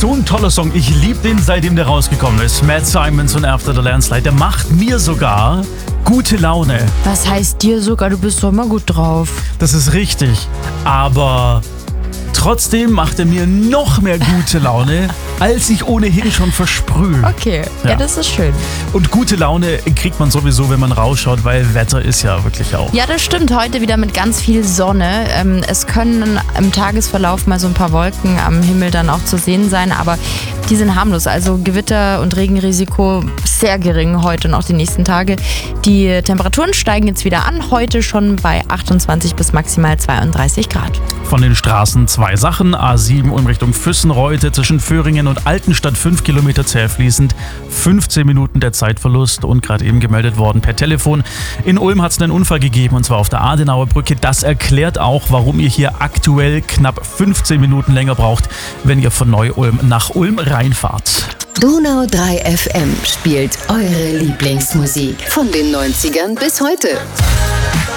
So ein toller Song. Ich liebe den, seitdem der rausgekommen ist. Matt Simons und After the Landslide. Der macht mir sogar gute Laune. Was heißt dir sogar? Du bist doch immer gut drauf. Das ist richtig. Aber trotzdem macht er mir noch mehr gute Laune, als ich ohnehin schon versprühe. Okay, ja, das ist schön. Und gute Laune kriegt man sowieso, wenn man rausschaut, weil Wetter ist ja wirklich auch. Ja, das stimmt. Heute wieder mit ganz viel Sonne. Es können im Tagesverlauf mal so ein paar Wolken am Himmel dann auch zu sehen sein, aber die sind harmlos. Also Gewitter- und Regenrisiko sehr gering heute und auch die nächsten Tage. Die Temperaturen steigen jetzt wieder an. Heute schon bei 28 bis maximal 32 Grad. Von den Straßen 2 Sachen. A7 in Richtung Füssenreute zwischen Föhringen und Altenstadt 5 Kilometer zäh fließend. 15 Minuten der Zeitverlust und gerade eben gemeldet worden per Telefon. In Ulm hat es einen Unfall gegeben und zwar auf der Adenauer Brücke. Das erklärt auch, warum ihr hier aktuell knapp 15 Minuten länger braucht, wenn ihr von Neu-Ulm nach Ulm reinfahrt. Donau 3 FM spielt eure Lieblingsmusik von den 90ern bis heute.